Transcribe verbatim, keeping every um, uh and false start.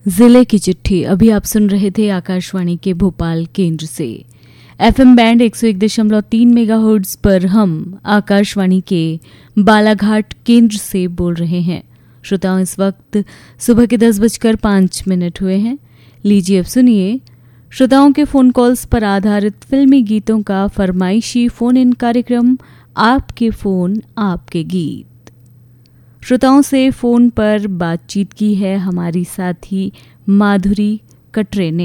जिले की चिट्ठी। अभी आप सुन रहे थे आकाशवाणी के भोपाल केंद्र से एफएम बैंड एक सौ एक दशमलव तीन मेगाहर्ट्ज पर हम आकाशवाणी के बालाघाट केंद्र से बोल रहे हैं। श्रोताओं, इस वक्त सुबह के दस बजकर पाँच मिनट हुए हैं। लीजिए अब सुनिए श्रोताओं के फोन कॉल्स पर आधारित फिल्मी गीतों का फरमाइशी फोन इन कार्यक्रम आपके फोन आपके गीत। श्रोताओं से फोन पर बातचीत की है हमारी साथी माधुरी कटरे ने।